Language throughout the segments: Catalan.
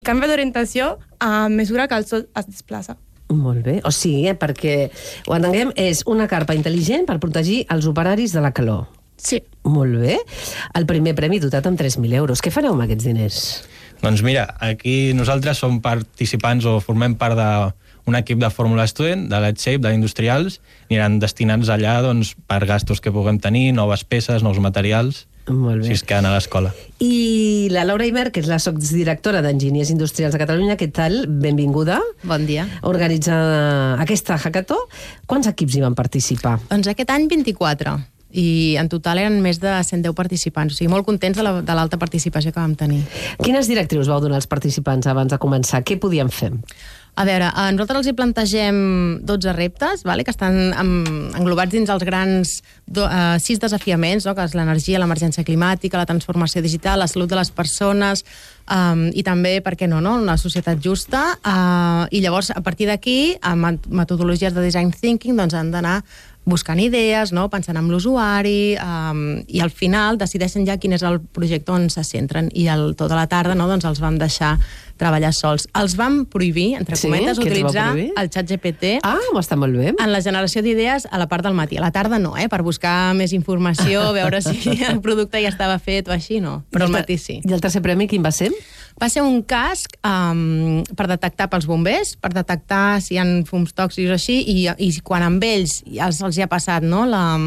Canvia d'orientació a mesura que el sol es desplaça. Molt bé. O sigui, perquè ho entenguem, és una carpa intel·ligent per protegir els operaris de la calor. Sí. Molt bé. El primer premi dotat amb 3.000 euros. Què fareu amb aquests diners? Doncs mira, aquí nosaltres som participants o formem part d'un equip de Fórmula Student, de Let's Shape, d'industrials, aniran destinats allà doncs, per gastos que puguem tenir, noves peces, nous materials, Molt bé. si es queden a l'escola. I la Laura Imer, que és la sotsdirectora d'Enginyers Industrials de Catalunya, què tal? Benvinguda. Bon dia. Organitza aquesta hackathon. Quants equips hi van participar? Doncs aquest any 24, i en total eren més de 110 participants, o sigui, molt contents de l'alta participació que vam tenir. Quines directrius vau donar als participants abans de començar? Què podien fer? A veure, nosaltres els hi plantegem 12 reptes, vale? Que estan englobats dins els grans 6 desafiaments, no? Que és l'energia, l'emergència climàtica, la transformació digital, la salut de les persones i també, per què no, una societat justa. I llavors, a partir d'aquí, amb metodologies de design thinking, doncs han d'anar buscant idees, no? Pensant en l'usuari, i al final decideixen ja quin és el projecte on se centren, i tota la tarda, no? Doncs els vam deixar treballar sols. Els vam prohibir, entre cometes, utilitzar el ChatGPT està molt bé. en la generació d'idees a la part del matí. A la tarda no, per buscar més informació, veure si el producte ja estava fet o així, no. Però al matí sí. I el tercer premi quin va ser? Va ser un casc per detectar pels bombers, per detectar si hi ha fums tòxics o així, i quan amb ells els hi ha passat, no,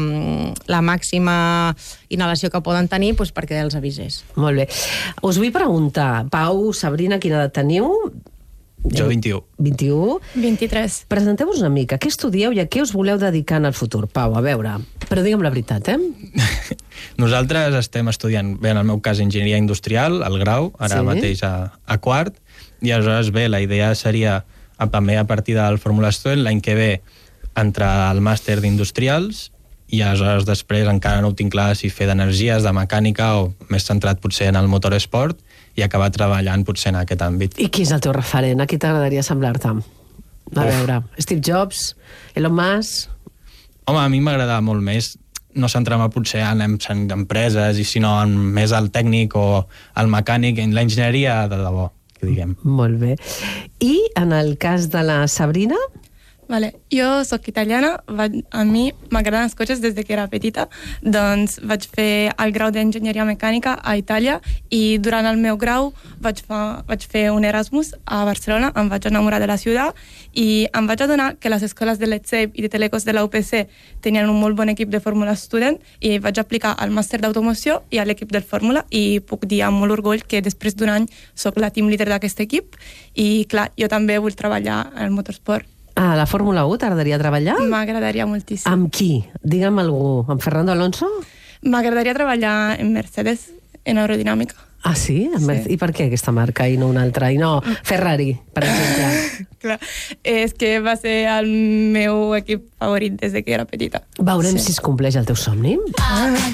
la màxima inhalació que poden tenir, doncs perquè els avisés. Molt bé. Us vull preguntar, Pau, Sabrina, quina edat teniu? Jo 21. 21? 23. Presenteu-vos una mica. Què estudieu i a què us voleu dedicar en el futur? Pau, a veure. Però digue'm la veritat, Nosaltres estem estudiant, bé, en el meu cas, enginyeria industrial, al grau, ara mateix a quart, i aleshores, bé, la idea seria, també a partir del Fórmula Student, l'any que ve, entrar al màster d'industrials, i aleshores després encara no ho tinc clar si fer d'energies, de mecànica, o més centrat potser en el motoresport, i acabar treballant potser en aquest àmbit. I qui és el teu referent? A qui t'agradaria semblar-te? A veure, Steve Jobs, Elon Musk... Home, a mi m'agrada molt més no centrar-me potser en empreses, i sinó en més el tècnic o el mecànic, en l'enginyeria de debò, que diguem. Molt bé. I en el cas de la Sabrina... Vale. Jo soc italiana, a mi m'agraden els cotxes des que era petita, doncs vaig fer el grau d'enginyeria mecànica a Itàlia, i durant el meu grau vaig fer un Erasmus a Barcelona, em vaig enamorar de la ciutat, i em vaig adonar que les escoles de Let's Shape i de Telecos de la UPC tenien un molt bon equip de Fórmula Student, i vaig aplicar al màster d'automoció i a l'equip del Fórmula, i puc dir amb molt orgull que després d'un any soc la team leader d'aquest equip, i clar, jo també vull treballar en el motorsport. A la Fórmula 1 t'agradaria treballar? M'agradaria moltíssim. Amb qui? Digue'm algú. Amb Fernando Alonso? M'agradaria treballar en Mercedes, en aerodinàmica. Ah, sí? I per què aquesta marca i no una altra? I no Ferrari, per exemple. Clar, és que va ser el meu equip favorit des que era petita. Veurem si es compleix el teu somni.